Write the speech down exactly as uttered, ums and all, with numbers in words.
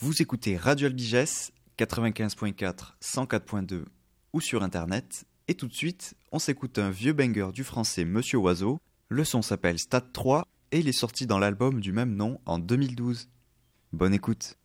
Vous écoutez Radio Albiges, quatre-vingt-quinze point quatre, cent quatre point deux ou sur internet. Et tout de suite, on s'écoute un vieux banger du français Monsieur Oiseau. Le son s'appelle Stade trois et il est sorti dans l'album du même nom en deux mille douze. Bonne écoute.